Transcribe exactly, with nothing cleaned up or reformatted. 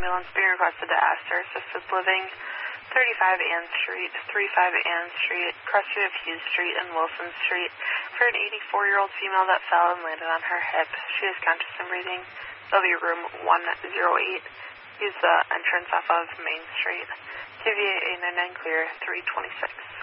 ambulance being requested to Astor Assisted Living, thirty-five Ann Street, thirty-five Ann Street, crossing of Hughes Street and Wilson Street, for an eighty-four-year-old female that fell and landed on her hip. She is conscious and breathing. They'll be room one oh eight. Use the entrance off of Main Street. T V A eight nine nine clear, three twenty-six.